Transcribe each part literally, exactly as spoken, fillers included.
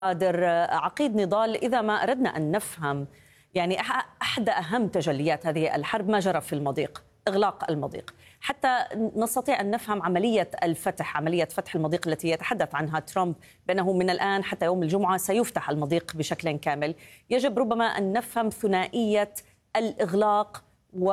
قادر عقيد نضال، إذا ما أردنا أن نفهم يعني أحدى أهم تجليات هذه الحرب ما جرى في المضيق، إغلاق المضيق، حتى نستطيع أن نفهم عملية الفتح، عملية فتح المضيق التي يتحدث عنها ترامب بأنه من الآن حتى يوم الجمعة سيفتح المضيق بشكل كامل. يجب ربما أن نفهم ثنائية الإغلاق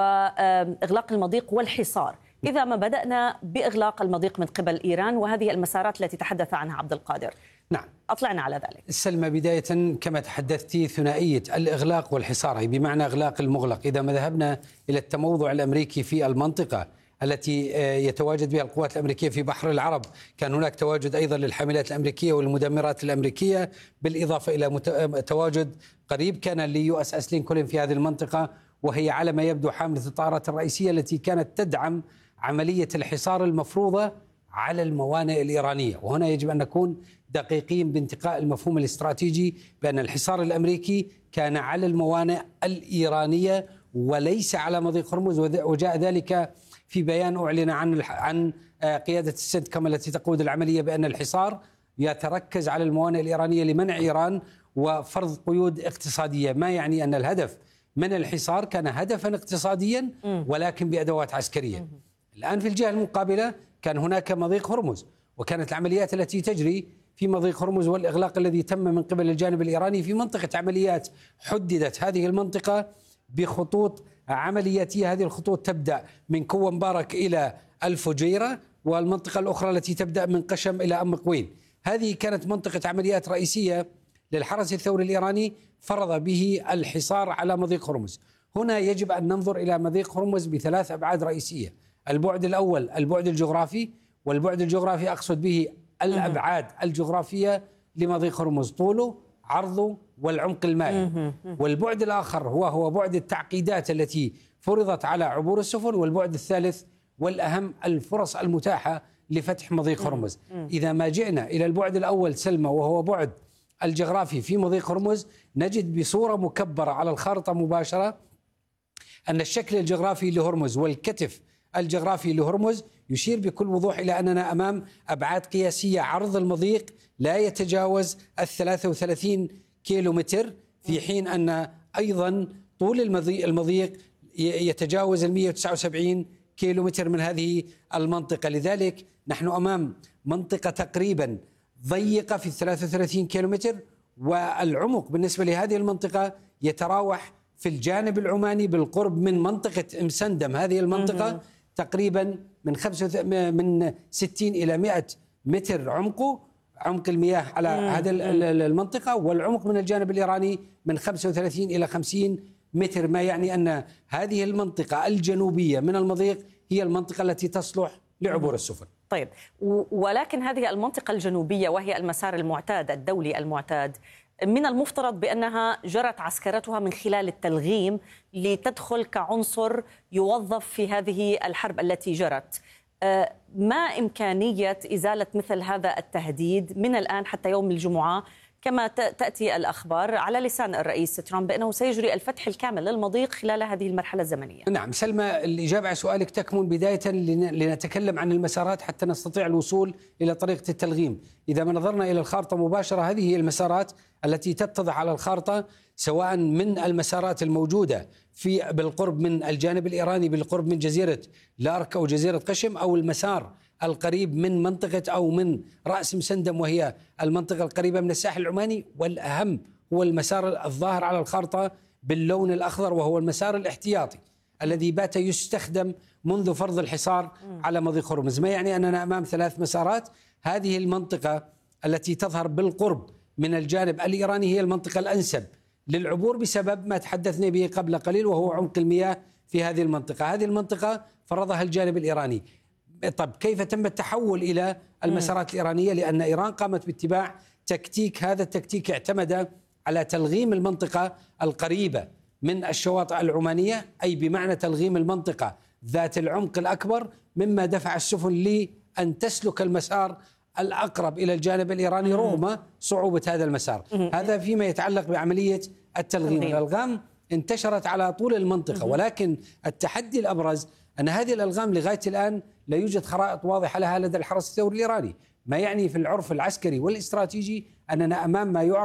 وإغلاق المضيق والحصار. إذا ما بدأنا بإغلاق المضيق من قبل إيران وهذه المسارات التي تحدث عنها عبد القادر، نعم، أطلعنا على ذلك. سلمى، بداية كما تحدثتي ثنائية الإغلاق والحصار، بمعنى إغلاق المغلق. إذا ما ذهبنا إلى التموضع الأمريكي في المنطقة التي يتواجد بها القوات الأمريكية في بحر العرب، كان هناك تواجد أيضا للحاملات الأمريكية والمدمرات الأمريكية، بالإضافة إلى تواجد قريب كان ليو اس اس لينكولن في هذه المنطقة، وهي على ما يبدو حاملة الطائرات الرئيسية التي كانت تدعم عملية الحصار المفروضة على الموانئ الإيرانية. وهنا يجب أن نكون دقيقين بانتقاء المفهوم الاستراتيجي، بأن الحصار الأمريكي كان على الموانئ الإيرانية وليس على مضيق هرمز، وجاء ذلك في بيان أعلن عن عن قيادة السنتكم التي تقود العملية بأن الحصار يتركز على الموانئ الإيرانية لمنع إيران وفرض قيود اقتصادية، ما يعني أن الهدف من الحصار كان هدفا اقتصاديا ولكن بأدوات عسكرية. الآن في الجهة المقابلة كان هناك مضيق هرمز، وكانت العمليات التي تجري في مضيق هرمز والإغلاق الذي تم من قبل الجانب الإيراني في منطقة عمليات حددت هذه المنطقة بخطوط عملياتية. هذه الخطوط تبدأ من كوة مبارك إلى الفجيرة، والمنطقة الأخرى التي تبدأ من قشم إلى أم قوين. هذه كانت منطقة عمليات رئيسية للحرس الثوري الإيراني فرض به الحصار على مضيق هرمز. هنا يجب أن ننظر إلى مضيق هرمز بثلاث أبعاد رئيسية. البعد الأول البعد الجغرافي، والبعد الجغرافي أقصد به الأبعاد الجغرافية لمضيق هرمز، طوله عرضه والعمق المائي. والبعد الآخر هو هو بعد التعقيدات التي فرضت على عبور السفن، والبعد الثالث والأهم الفرص المتاحة لفتح مضيق هرمز. إذا ما جئنا إلى البعد الأول سلمى وهو بعد الجغرافي في مضيق هرمز، نجد بصورة مكبرة على الخارطة مباشرة أن الشكل الجغرافي لهرمز والكتف الجغرافي لهرمز يشير بكل وضوح إلى أننا أمام أبعاد قياسية. عرض المضيق لا يتجاوز الثلاثة وثلاثين كيلو متر، في حين أن أيضا طول المضيق يتجاوز المئة وتسعة وسبعين كيلو متر من هذه المنطقة. لذلك نحن أمام منطقة تقريبا ضيقة في ثلاثة وثلاثين كيلو متر، والعمق بالنسبة لهذه المنطقة يتراوح في الجانب العماني بالقرب من منطقة مسندم. هذه المنطقة تقريبا من خمسة من ستين إلى مئة متر عمقه، عمق المياه على هذه المنطقة، والعمق من الجانب الإيراني من خمسة وثلاثين إلى خمسين متر، ما يعني أن هذه المنطقة الجنوبية من المضيق هي المنطقة التي تصلح لعبور السفن. طيب، ولكن هذه المنطقة الجنوبية وهي المسار المعتاد الدولي المعتاد، من المفترض بأنها جرت عسكرتها من خلال التلغيم لتدخل كعنصر يوظف في هذه الحرب التي جرت. ما إمكانية إزالة مثل هذا التهديد من الآن حتى يوم الجمعة، كما تأتي الأخبار على لسان الرئيس ترامب بأنه سيجري الفتح الكامل للمضيق خلال هذه المرحلة الزمنية؟ نعم سلمى، الإجابة على سؤالك تكمن بداية لنتكلم عن المسارات حتى نستطيع الوصول إلى طريقة التلغيم. إذا ما نظرنا إلى الخارطة مباشرة، هذه هي المسارات التي تتضح على الخارطة، سواء من المسارات الموجودة في بالقرب من الجانب الإيراني بالقرب من جزيرة لارك أو جزيرة قشم، أو المسار القريب من منطقة أو من رأس مسندم وهي المنطقة القريبة من الساحل العماني. والأهم هو المسار الظاهر على الخارطة باللون الأخضر، وهو المسار الاحتياطي الذي بات يستخدم منذ فرض الحصار على مضيق هرمز، ما يعني أننا أمام ثلاث مسارات. هذه المنطقة التي تظهر بالقرب من الجانب الإيراني هي المنطقة الأنسب للعبور بسبب ما تحدثنا به قبل قليل، وهو عمق المياه في هذه المنطقة. هذه المنطقة فرضها الجانب الإيراني. طب كيف تم التحول إلى المسارات الإيرانية؟ لأن إيران قامت باتباع تكتيك، هذا التكتيك اعتمد على تلغيم المنطقة القريبة من الشواطئ العمانية، أي بمعنى تلغيم المنطقة ذات العمق الأكبر، مما دفع السفن لأن تسلك المسار الأقرب إلى الجانب الإيراني رغم صعوبة هذا المسار. هذا فيما يتعلق بعملية التلغيم. الألغام انتشرت على طول المنطقة، ولكن التحدي الأبرز أن هذه الألغام لغاية الآن لا يوجد خرائط واضحة لها لدى الحرس الثوري الإيراني، ما يعني في العرف العسكري والاستراتيجي أننا أمام ما يعرف